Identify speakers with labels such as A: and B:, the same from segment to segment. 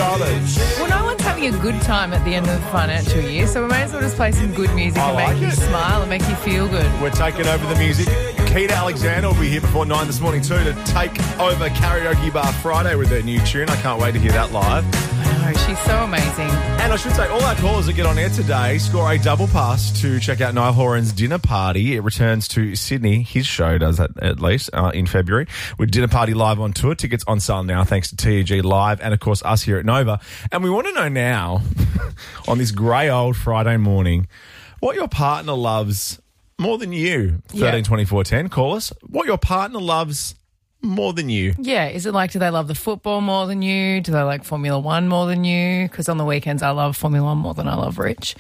A: started.
B: Well, no one's having a good time at the end of the financial year, so we may as well just play some good music and make you smile and make you feel good.
A: We're taking over the music. Keita Alexander will be here before 9 this morning too to take over Karaoke Bar Friday with their new tune. I can't wait to hear that live.
B: I know, she's so amazing.
A: And I should say, all our callers that get on air today score a double pass to check out Niall Horan's dinner party. It returns to Sydney. His show does that at least in February. With Dinner Party Live on tour. Tickets on sale now thanks to TEG Live and, of course, us here at Nova. And we want to know now, on this grey old Friday morning, what your partner loves more than you. 13 24 10. Call us. What your partner loves more than you.
B: Yeah, is it like, do they love the football more than you? Do they like Formula One more than you? Because on the weekends I love Formula One more than I love Rich.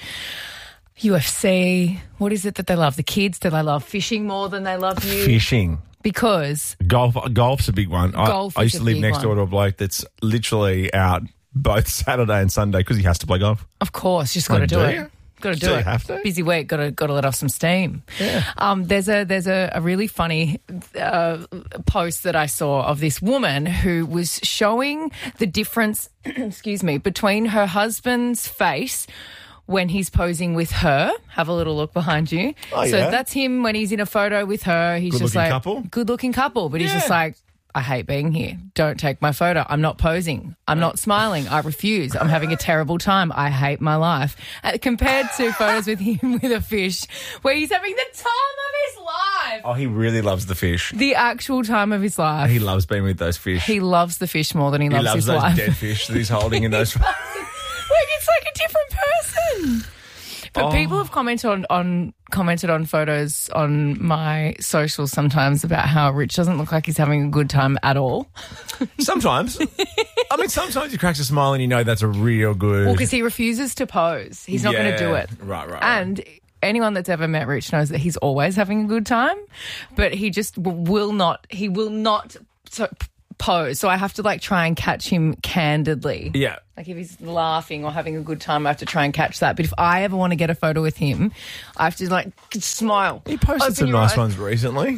B: UFC, what is it that they love? The kids, do they love fishing more than they love you?
A: Fishing.
B: Because
A: Golf's a big one.
B: Golf
A: I used
B: is
A: to
B: a
A: live
B: big
A: next door to a bloke that's literally out both Saturday and Sunday because he has to play golf.
B: of course, just got to do
A: you?
B: it. Got to do
A: Do
B: it.
A: you have to?
B: Busy week. Got to let off some steam.
A: Yeah.
B: There's a really funny post that I saw of this woman who was showing the difference, excuse me, between her husband's face when he's posing with her. Have a little look behind you.
A: Oh,
B: so
A: yeah.
B: that's him when he's in a photo with her. He's just
A: Good-looking
B: like
A: couple?
B: good-looking couple, but he's
A: Yeah.
B: just like, I hate being here. Don't take my photo. I'm not posing. I'm not smiling. I refuse. I'm having a terrible time. I hate my life. Compared to photos with him with a fish where he's having the time of his life.
A: Oh, he really loves the fish.
B: The actual time of his life.
A: He loves being with those fish.
B: He loves the fish more than he
A: He
B: loves
A: loves
B: his
A: those
B: wife.
A: dead fish that he's holding in those.
B: Like, it's like a different person. But people have commented on photos on my socials sometimes about how Rich doesn't look like he's having a good time at all.
A: Sometimes. I mean, sometimes he cracks a smile and you know that's a real good...
B: Well, because he refuses to pose. He's not going to do it.
A: Right.
B: And anyone that's ever met Rich knows that he's always having a good time, but he just will not pose. So I have to try and catch him candidly.
A: Yeah.
B: Like if he's laughing or having a good time, I have to try and catch that. But if I ever want to get a photo with him, I have to smile.
A: He posted
B: Open
A: some
B: your
A: nice
B: eyes.
A: ones recently.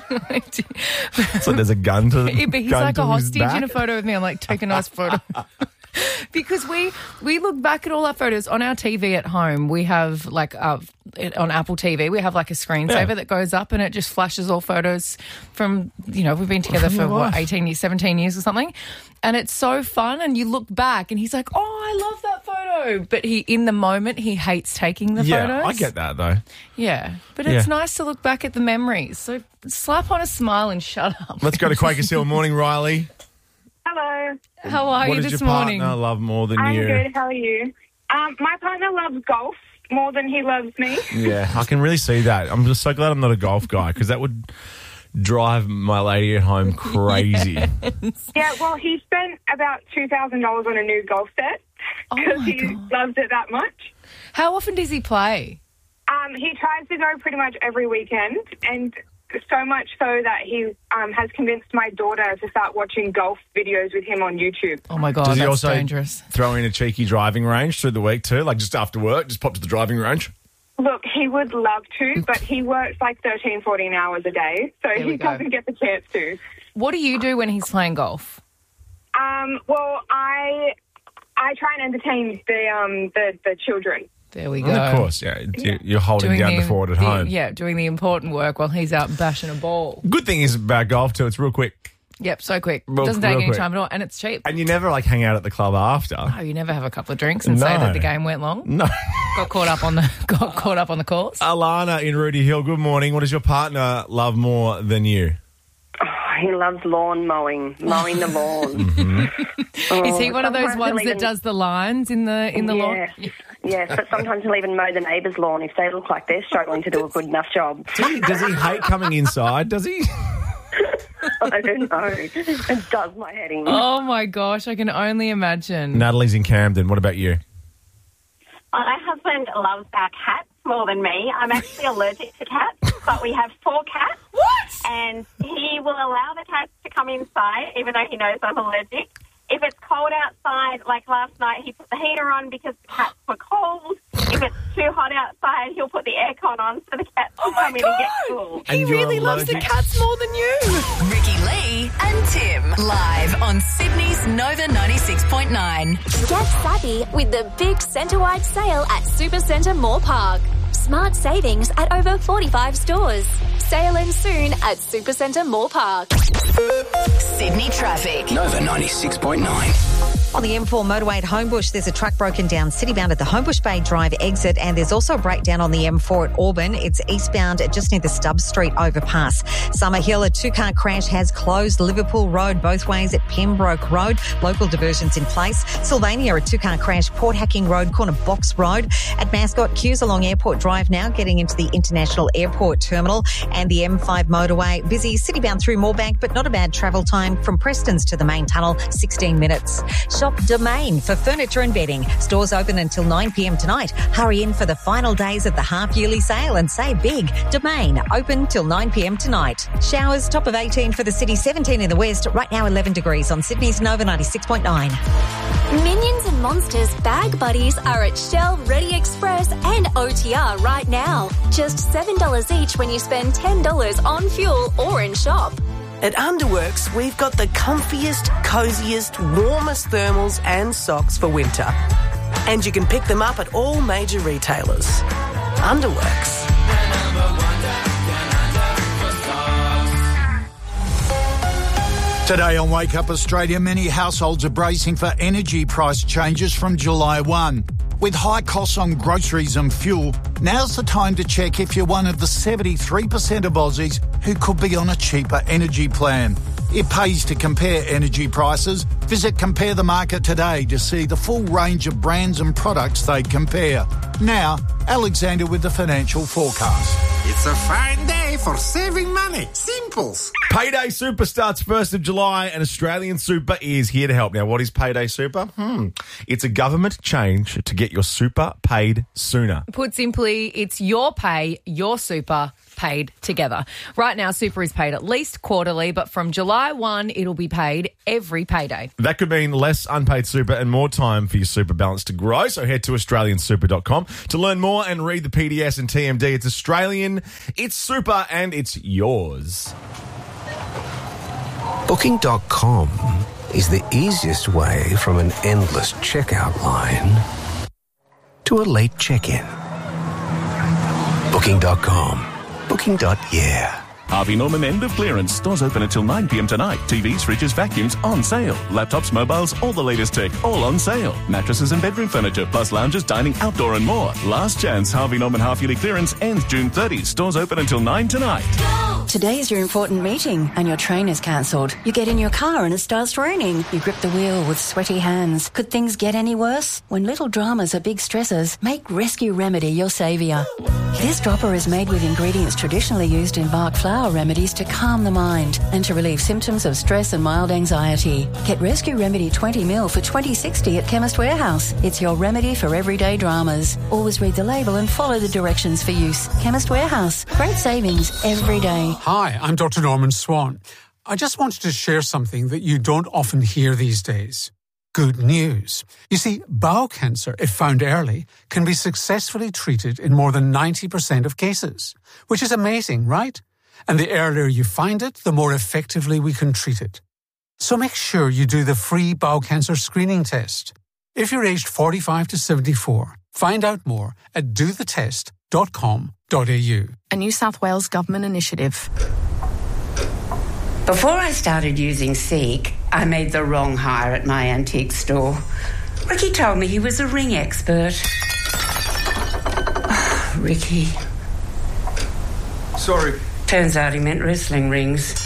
A: It's like there's a gun to
B: Yeah, but he's
A: gun
B: like
A: to
B: a
A: his
B: hostage
A: back.
B: in a photo with me. I'm like, take a nice photo. Because we look back at all our photos on our TV at home. We have on Apple TV, we have a screensaver that goes up and it just flashes all photos from, we've been together for 18 years, 17 years or something. And it's so fun. And you look back and he's like, oh, I love that photo. But in the moment, he hates taking the photos.
A: Yeah, I get that though.
B: Yeah. But it's nice to look back at the memories. So slap on a smile and shut up.
A: Let's go to Quakers Hill. Morning, Riley.
C: Hello.
B: How are
A: What
B: you
A: does
B: this
A: your
B: morning?
A: partner love more than
C: I'm
A: you?
C: good. How are you? My partner loves golf more than he loves me.
A: Yeah, I can really see that. I'm just so glad I'm not a golf guy because that would drive my lady at home crazy.
C: Yeah, well, he spent about $2,000 on a new golf set because
B: my
C: he
B: God.
C: loves it that much.
B: How often does he play?
C: He tries to go pretty much every weekend, and so much so that he has convinced my daughter to start watching golf videos with him on YouTube.
B: Oh, my God,
A: Does he
B: that's
A: also
B: dangerous.
A: throw in a cheeky driving range through the week too? Like just after work, just pop to the driving range?
C: Look, he would love to, but he works 13, 14 hours a day, so
B: There we
C: he
B: go.
C: doesn't get the chance to.
B: What do you do when he's playing golf?
C: Well, I try and entertain the children.
B: There we go.
A: Of course, yeah. You're holding down the fort at home.
B: Yeah, doing the important work while he's out bashing a ball.
A: Good thing is about golf too, it's real quick.
B: Yep, so quick.
A: Real-
B: Doesn't take
A: real
B: any
A: quick.
B: time at all, and it's cheap.
A: And you never hang out at the club after.
B: Oh, you never have a couple of drinks and say
A: No.
B: that the game went long?
A: No.
B: Got caught up on the course?
A: Alana in Rudy Hill, good morning. What does your partner love more than you?
D: He loves lawn mowing the lawn.
A: Mm-hmm.
B: Is he one of those
D: sometimes
B: ones
D: he'll
B: that
D: even-
B: does the lines in the lawn?
D: Yes, but sometimes he'll even mow the neighbour's lawn if they look like they're struggling to do a good enough job.
A: Does he hate coming inside, does he?
D: I don't know. It does my head in.
B: Oh, my gosh, I can only imagine.
A: Natalie's in Camden. What about you?
E: My husband loves our cats more than me. I'm actually allergic to cats, but we have 4 cats.
B: What?
E: And he will allow the cats to come inside, even though he knows I'm allergic. If it's cold outside, like last night, he put the heater on because the cats were cold. If it's too too hot outside, he'll put the aircon on so the cats will come in and get cool.
B: He
A: And you're
B: really loves the
A: allergic?
B: cats more than you.
F: Ricky Lee and Tim. Live on Sydney's Nova 96.9.
G: Get savvy with the big centre-wide sale at Supercentre Moore Park. Smart savings at over 45 stores. Sale ends soon at Supercentre Moore Park.
F: Sydney traffic.
H: Nova 96.9.
I: On the M4 motorway at Homebush, there's a truck broken down citybound at the Homebush Bay Drive exit, and there's also a breakdown on the M4 at Auburn. It's eastbound just near the Stubbs Street overpass. Summer Hill, a two-car crash has closed Liverpool Road both ways at Pembroke Road. Local diversions in place. Sylvania, a two-car crash, Port Hacking Road, corner Box Road. At Mascot, queues along Airport Drive now, getting into the International Airport Terminal. And the M5 motorway, busy citybound through Moorebank, but not a bad travel time from Preston's to the main tunnel, 16 minutes. Shop Domain for furniture and bedding. Stores open until 9 p.m. tonight. Hurry in for the final days of the half-yearly sale and save big. Domain, open till 9 p.m. tonight. Showers, top of 18 for the city, 17 in the west. Right now 11 degrees on Sydney's Nova 96.9.
G: Minions and Monsters bag buddies are at Shell, Ready Express and OTR right now. Just $7 each when you spend $10 on fuel or in shop.
J: At Underworks, we've got the comfiest, cosiest, warmest thermals and socks for winter. And you can pick them up at all major retailers. Underworks.
K: Today on Wake Up Australia, many households are bracing for energy price changes from July 1. With high costs on groceries and fuel, now's the time to check if you're one of the 73% of Aussies who could be on a cheaper energy plan. It pays to compare energy prices. Visit Compare the Market today to see the full range of brands and products they compare. Now, Alexander with the financial forecast.
L: It's a fine day for saving money. Simples.
A: Payday Super starts 1st of July and Australian Super is here to help. Now, what is Payday Super? It's a government change to get your super paid sooner.
B: Put simply, it's your pay, your super, paid together. Right now, super is paid at least quarterly, but from July 1, it'll be paid every payday.
A: That could mean less unpaid super and more time for your super balance to grow. So head to australiansuper.com to learn more and read the PDS and TMD. It's Australian, it's super, and it's yours.
H: Booking.com is the easiest way from an endless checkout line to a late check-in. Booking.com. Booking.yeah.
M: Harvey Norman end of clearance. Stores open until 9 p.m. tonight. TVs, fridges, vacuums on sale. Laptops, mobiles, all the latest tech, all on sale. Mattresses and bedroom furniture, plus lounges, dining, outdoor and more. Last chance Harvey Norman half-yearly clearance ends June 30. Stores open until 9 tonight.
N: Today's your important meeting and your train is cancelled. You get in your car and it starts raining. You grip the wheel with sweaty hands. Could things get any worse? When little dramas are big stressors, make Rescue Remedy your saviour. This dropper is made with ingredients traditionally used in Bach flower remedies to calm the mind and to relieve symptoms of stress and mild anxiety. Get Rescue Remedy 20ml for $20.60 at Chemist Warehouse. It's your remedy for everyday dramas. Always read the label and follow the directions for use. Chemist Warehouse. Great savings every day.
O: Hi, I'm Dr. Norman Swan. I just wanted to share something that you don't often hear these days. Good news. You see, bowel cancer, if found early, can be successfully treated in more than 90% of cases, which is amazing, right? And the earlier you find it, the more effectively we can treat it. So make sure you do the free bowel cancer screening test. If you're aged 45 to 74, find out more at dothetest.com.au.
P: A New South Wales government initiative.
Q: Before I started using Seek, I made the wrong hire at my antique store. Ricky told me he was a ring expert. Ricky.
R: Sorry.
Q: Turns out he meant wrestling rings.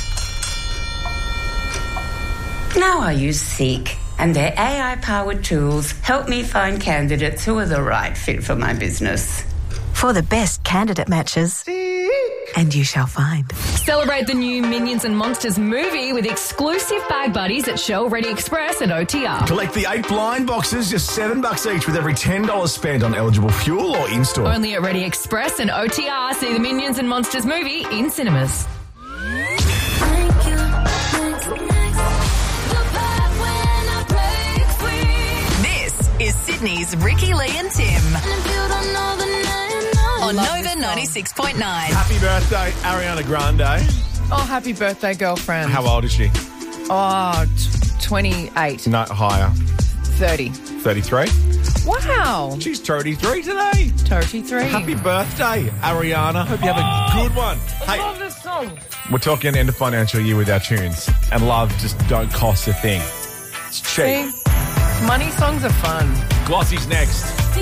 Q: Now I use Seek, and their AI-powered tools help me find candidates who are the right fit for my business.
S: For the best candidate matches. And you shall find.
B: Celebrate the new Minions and Monsters movie with exclusive bag buddies at Shell, Ready Express and OTR.
A: Collect the 8 blind boxes, just $7 each with every $10 spent on eligible fuel or in-store.
B: Only at Ready Express and OTR. See the Minions and Monsters movie in cinemas.
F: This is Sydney's Ricky, Lee and Tim. On Nova 96.9.
A: Happy birthday, Ariana Grande.
B: Oh, happy birthday, girlfriend.
A: How old is she?
B: Oh, 28.
A: No, higher.
B: 30.
A: 33.
B: Wow.
A: She's 33 today.
B: 33.
A: Happy birthday, Ariana. Hope you have a good one.
B: I love this song.
A: We're talking end of financial year with our tunes. And love just don't cost a thing. It's cheap.
B: See? Money songs are fun.
A: Glossy's next.